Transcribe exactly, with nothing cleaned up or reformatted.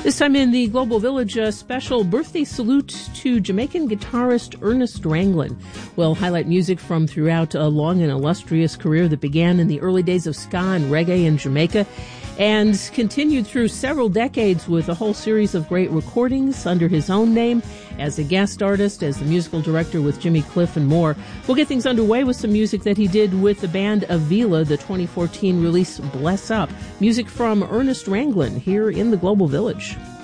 This time in the Global Village, a special birthday salute to Jamaican guitarist Ernest Ranglin. We'll highlight music from throughout a long and illustrious career that began in the early days of ska and reggae in Jamaica and continued through several decades with a whole series of great recordings under his own name, as a guest artist, as the musical director with Jimmy Cliff and more. We'll get things underway with some music that he did with the band Avila, the twenty fourteen release Bless Up. Music from Ernest Ranglin here in the Global Village.